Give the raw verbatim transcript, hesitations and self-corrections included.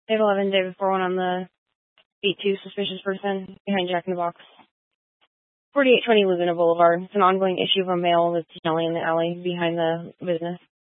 eight eleven, David four one on the eight two suspicious person behind Jack in the Box. forty-eight twenty Laguna Boulevard. It's an ongoing issue of a male that's yelling in the alley behind the business.